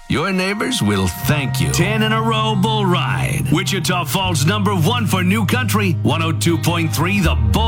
Your neighbors will thank you. 10 in a row bull ride. Wichita Falls #1 for New Country, 102.3 The Bull.